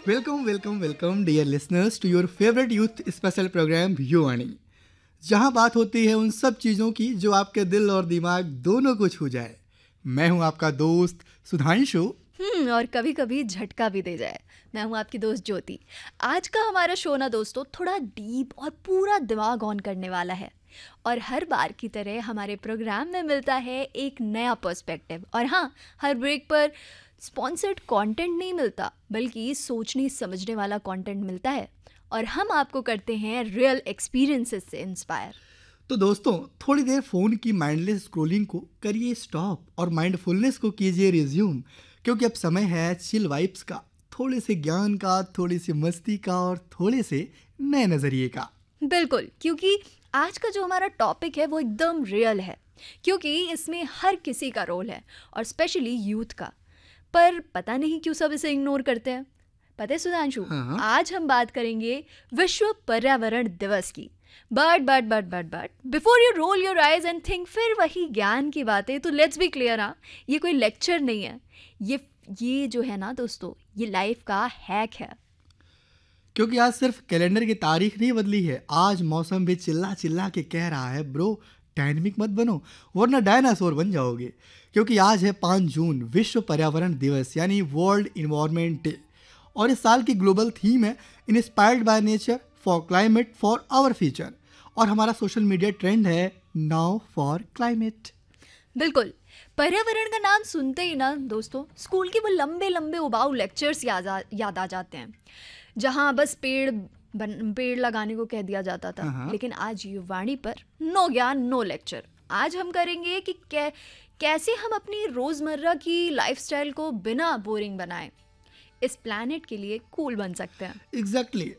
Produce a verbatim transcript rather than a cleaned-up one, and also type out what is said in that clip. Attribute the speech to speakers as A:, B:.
A: Welcome welcome welcome dear listeners to your favourite youth special programme युवाणी, जहां बात होती है उन सब चीज़ों की जो आपके दिल और दिमाग दोनों को छू जाए। मैं हूं आपका दोस्त सुधांशु।
B: हम्म और कभी कभी झटका भी दे जाए। मैं हूँ आपकी दोस्त ज्योति। आज का हमारा शो ना दोस्तों थोड़ा डीप और पूरा दिमाग ऑन करने वाला है। और हर बार की तरह हमारे प्रोग्राम में मिलता है एक नया पर्सपेक्टिव। और हाँ, हर ब्रेक पर स्पॉन्सर्ड कंटेंट नहीं मिलता, बल्कि सोचने समझने वाला कंटेंट मिलता है। और हम आपको करते हैं रियल एक्सपीरियंसेस से इंस्पायर।
A: तो दोस्तों, थोड़ी देर फ़ोन की माइंडलेस स्क्रोलिंग को करिए स्टॉप और माइंडफुलनेस को कीजिए रिज्यूम, क्योंकि अब समय है चिल वाइब्स का, थोड़े से ज्ञान का, थोड़ी सी मस्ती का और थोड़े से नए नज़रिए का।
B: बिल्कुल, क्योंकि आज का जो हमारा टॉपिक है वो एकदम रियल है, क्योंकि इसमें हर किसी का रोल है और स्पेशली यूथ का। पर पता नहीं क्यों सब इसे इग्नोर करते हैं। पता है सुधांशु,
A: हाँ,
B: आज हम बात करेंगे विश्व पर्यावरण दिवस की। But but but but but before you role your eyes and think फिर वही ज्ञान की बातें, तो लेट्स बी क्लियर, हाँ, ये कोई लेक्चर नहीं है। ये ये जो है ना दोस्तों, ये लाइफ का हैक है।
A: क्योंकि आज सिर्फ कैलेंडर की तारीख नहीं बदली है, आज मौसम भी चिल्ला चिल्ला के कह रहा है ब्रो डायनेमिक मत बनो वरना डायनासोर बन जाओगे। क्योंकि आज है पाँच जून, विश्व पर्यावरण दिवस यानी वर्ल्ड इन्वायरमेंट डे। और इस साल की ग्लोबल थीम है inspired by nature for climate for our future. और हमारा सोशल मीडिया ट्रेंड है नाउ फॉर क्लाइमेट।
B: बिल्कुल, पर्यावरण का नाम सुनते ही ना दोस्तों स्कूल के वो लंबे लंबे उबाऊ लेक्चर्स याद आ याद आ जाते हैं, जहाँ बस पेड़ बन पेड़ लगाने को कह दिया जाता था।
A: हाँ,
B: लेकिन आज युवाणी पर नो ज्ञान नो लेक्चर। आज हम करेंगे कि कै, कैसे हम अपनी रोज़मर्रा की लाइफस्टाइल को बिना बोरिंग बनाए इस प्लैनेट के लिए कूल बन सकते हैं।
A: Exactly exactly.